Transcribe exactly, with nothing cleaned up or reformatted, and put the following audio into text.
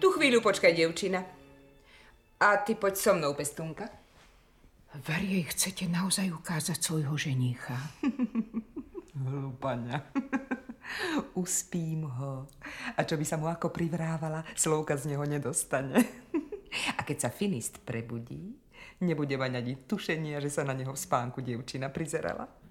Tu chvíľu počkaj, dievčina. A ty poď so mnou, pestúnka. Ver jej chcete naozaj ukázať svojho ženícha. Hlúpaňa. Uspím ho. A čo by sa mu ako privrávala, slovka z neho nedostane. A keď sa Finist prebudí, nebude mať ani tušenia, že sa na neho v spánku dievčina prizerala.